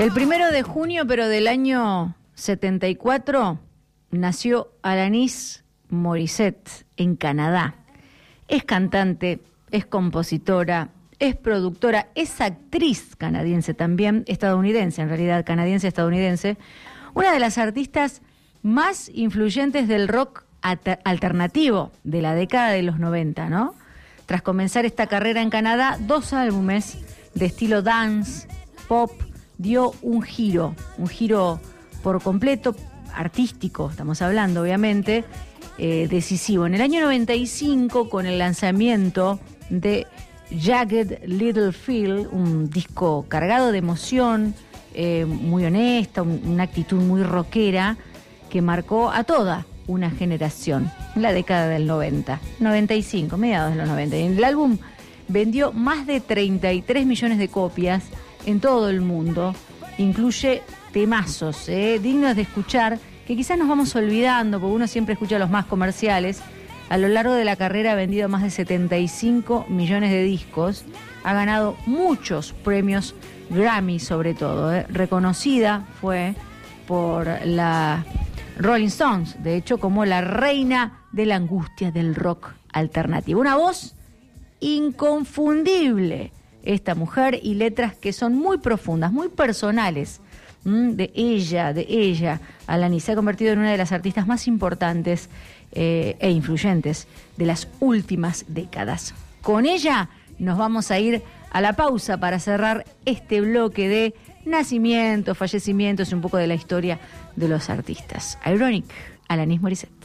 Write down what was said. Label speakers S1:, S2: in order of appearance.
S1: El 1 de junio, pero del año 74, nació Alanis Morissette en Canadá. Es cantante, es compositora, es productora, es actriz canadiense también, estadounidense, en realidad, canadiense-estadounidense. Una de las artistas más influyentes del rock alternativo de la década de los 90, ¿no? Tras comenzar esta carrera en Canadá, 2 álbumes de estilo dance, pop, dio un giro por completo, artístico, estamos hablando obviamente, decisivo. En el año 95, con el lanzamiento de Jagged Little Pill, un disco cargado de emoción, muy honesta, una actitud muy rockera, que marcó a toda una generación, en la década del 95, mediados de los 90. Y el álbum vendió más de 33 millones de copias en todo el mundo, incluye temazos dignos de escuchar, que quizás nos vamos olvidando, porque uno siempre escucha los más comerciales. A lo largo de la carrera ha vendido más de 75 millones de discos, ha ganado muchos premios Grammy sobre todo, reconocida fue por la Rolling Stones, de hecho, como la reina de la angustia del rock alternativo. Una voz inconfundible, esta mujer, y letras que son muy profundas, muy personales. De ella, Alanis se ha convertido en una de las artistas más importantes e influyentes de las últimas décadas. Con ella nos vamos a ir a la pausa para cerrar este bloque de nacimientos, fallecimientos y un poco de la historia de los artistas. Ironic, Alanis Morissette.